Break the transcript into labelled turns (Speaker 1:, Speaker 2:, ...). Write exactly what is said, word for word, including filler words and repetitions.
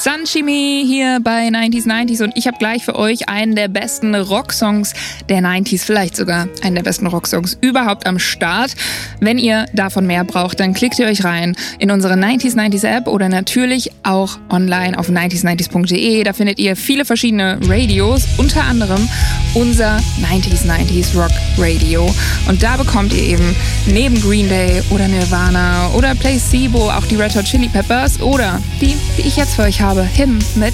Speaker 1: Sanshimi hier bei neunzig neunzig und ich habe gleich für euch einen der besten Rocksongs der neunziger, vielleicht sogar einen der besten Rocksongs überhaupt am Start. Wenn ihr davon mehr braucht, dann klickt ihr euch rein in unsere neunzig neunzig App oder natürlich auch online auf neunzig neunzig punkt de. Da findet ihr viele verschiedene Radios, unter anderem unser neunzig neunzig Rock Radio. Und da bekommt ihr eben neben Green Day oder Nirvana oder Placebo auch die Red Hot Chili Peppers oder die, die ich jetzt für euch habe, Him mit